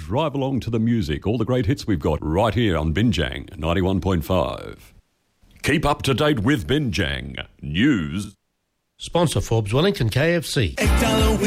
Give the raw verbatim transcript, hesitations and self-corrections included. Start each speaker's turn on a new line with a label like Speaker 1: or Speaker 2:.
Speaker 1: drive along to the music. All the great hits we've got right here on Binjang ninety-one point five. Keep up to date with Binjang News.
Speaker 2: Sponsor Forbes Wellington K F C.